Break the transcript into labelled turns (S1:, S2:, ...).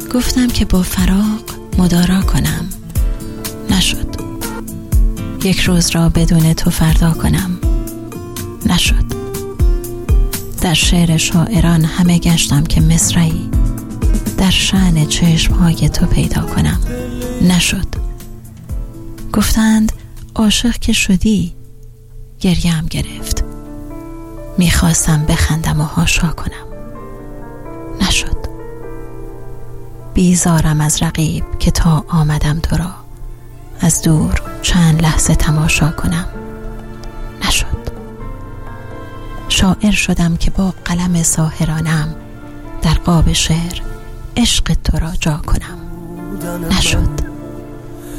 S1: گفتم که با فراق مدارا کنم، نشد. یک روز را بدون تو فردا کنم، نشد. در شعر شاعران همه گشتم که مصرعی در شأن چشمهای تو پیدا کنم، نشد. گفتند عاشق که شدی، گریم گرفت. میخواستم بخندم و حاشا کنم، نشد. بیزارم از رقیب که تا آمدم تو را از دور چند لحظه تماشا کنم، نشد. شاعر شدم که با قلم ساحرانم در قاب شعر عشق تو را جا کنم، نشد.